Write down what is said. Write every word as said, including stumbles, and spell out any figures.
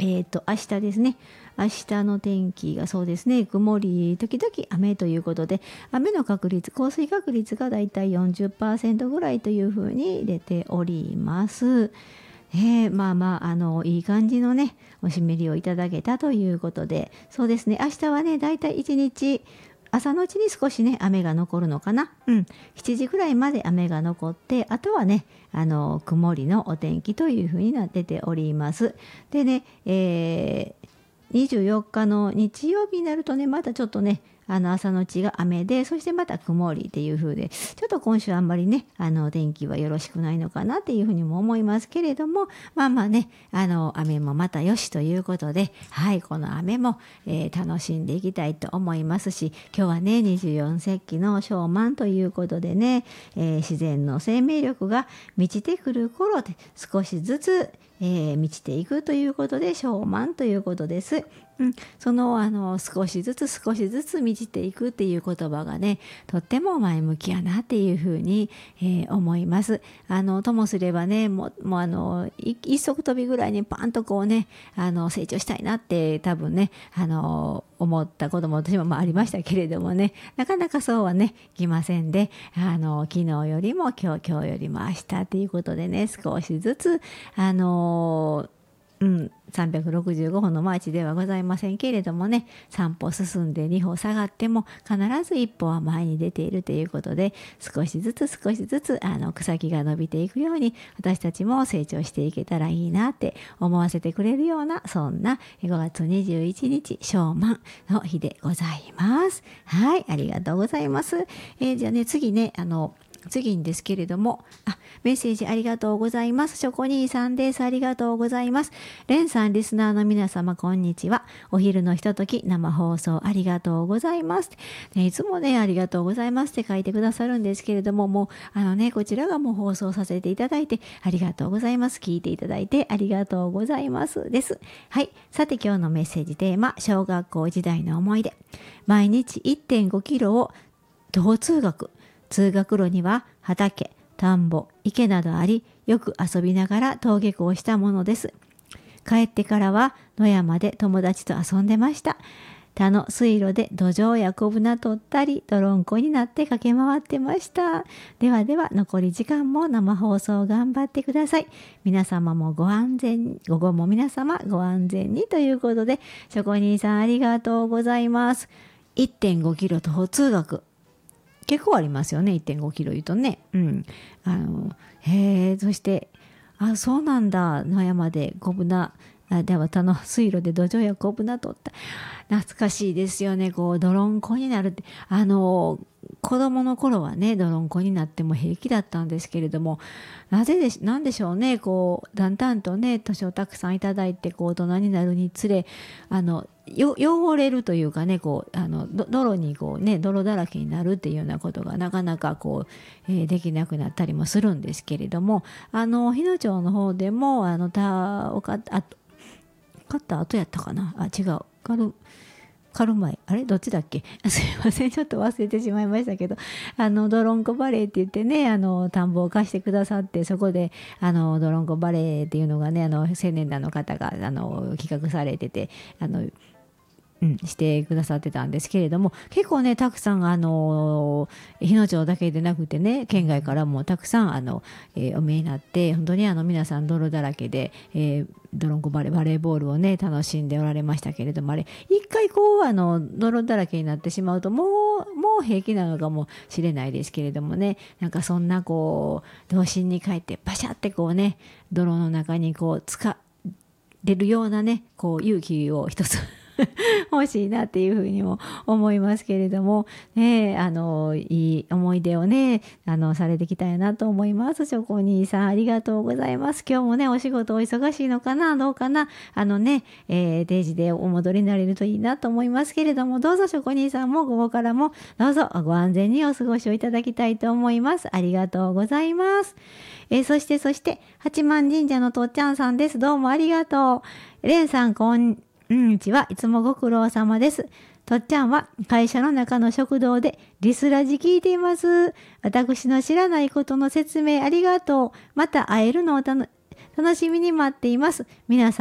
えっと、明日ですね。明日の天気がそうですね、曇り、時々雨ということで、雨の確率、降水確率がだいたい よんじゅっパーセント ぐらいというふうに出ております。えー、まあまあ、あの、いい感じのね、お湿りをいただけたということで、そうですね、明日はね、だいたいいちにち、朝のうちに少しね、雨が残るのかな。うん。しちじぐらいまで雨が残って、あとはね、あの、曇りのお天気というふうになってております。でね、えー、にじゅうよっかの日曜日になるとね、またちょっとね、あの朝のうちが雨で、そしてまた曇りっていう風で、ちょっと今週あんまりね、あの天気はよろしくないのかなっていうふうにも思いますけれども、まあまあね、あの雨もまたよしということで、はい、この雨も、えー、楽しんでいきたいと思いますし、今日はね、にじゅうよん節気の小満ということでね、えー、自然の生命力が満ちてくる頃で少しずつ、えー、満ちていくということで小満ということです。うん、そのあの少しずつ少しずつ満ちていくっていう言葉がね、とっても前向きやなっていうふうに、えー、思います。あのともすればね、もうもうあの一足飛びぐらいにパンとこうね、あの成長したいなって多分ね、あの思ったことも私もまあありましたけれどもね、なかなかそうはねきませんで、あの昨日よりも今日今日よりも明日っていうことでね、少しずつあのうん、さんびゃくろくじゅうごほんのマーチではございませんけれどもね、さん歩進んでに歩下がっても必ずいっぽは前に出ているということで、少しずつ少しずつあの草木が伸びていくように、私たちも成長していけたらいいなって思わせてくれるような、そんなごがつにじゅういちにち小満の日でございます。はい、ありがとうございます。えー、じゃあね、次ね、あの次にですけれども、あ、メッセージありがとうございます。ショコ兄さんです。ありがとうございます。レンさん、リスナーの皆様、こんにちは。お昼のひととき、生放送ありがとうございます。ね、いつもね、ありがとうございますって書いてくださるんですけれども、もう、あのね、こちらがもう放送させていただいて、ありがとうございます。聞いていただいて、ありがとうございます。です。はい。さて、今日のメッセージテーマ、小学校時代の思い出。毎日 いってんごキロを徒歩通学。通学路には畑、田んぼ、池などあり、よく遊びながら登下校したものです。帰ってからは野山で友達と遊んでました。田の水路で土壌や小舟取ったり、泥んこになって駆け回ってました。ではでは、残り時間も生放送頑張ってください。皆様もご安全に、午後も皆様ご安全にということで、ショコ兄さんありがとうございます。いってんごキロ徒歩通学。結構ありますよね、いってんごキロ言うとね。うん。あの、へえ、そして、あ、そうなんだ、野山で小舟、あ、では他の水路で土壌や小舟取った。懐かしいですよね、こう、泥んこになるって。あの、子供の頃はね、泥んこになっても平気だったんですけれども、なぜでし、なんでしょうね、こう、だんだんとね、年をたくさんいただいて、こう、大人になるにつれ、あの、よ汚れるというかね、こうあの泥にこうね、泥だらけになるっていうようなことがなかなかこう、えー、できなくなったりもするんですけれども、あの日野町の方でもあのたおかあ買った後やったかな、あ、違う、カルカルマイ、あれどっちだっけすいません、ちょっと忘れてしまいましたけど、あのドロンコバレーって言ってね、あの田んぼを貸してくださって、そこであのドロンコバレーっていうのがね、あの青年団の方があの企画されてて、あのうん、してくださってたんですけれども、結構ね、たくさん、あの、日野町だけでなくてね、県外からもたくさん、あの、えー、お見えになって、本当にあの、皆さん泥だらけで、えー、ドロンコバレー、バレーボールをね、楽しんでおられましたけれども、あれ、一回こう、あの、泥だらけになってしまうと、もう、もう平気なのかもしれないですけれどもね、なんかそんな、こう、童心に帰って、パシャってこうね、泥の中にこう、つかれるようなね、こう、勇気を一つ、欲しいなっていうふうにも思いますけれども、ね、あのいい思い出をね、あのされてきたいなと思います。ショコ兄さんありがとうございます。今日もね、お仕事お忙しいのかな、どうかな、あのね、えー、定時でお戻りになれるといいなと思いますけれども、どうぞショコ兄さんも午後からもどうぞご安全にお過ごしをいただきたいと思います。ありがとうございます。えー、そしてそして八幡神社のとっちゃんさんです。どうもありがとう。レンさんこんこんにちは。いつもご苦労様です。とっちゃんは会社の中の食堂でリスラジ聞いています。私の知らないことの説明ありがとう。また会えるのをたの楽しみに待っています。皆さん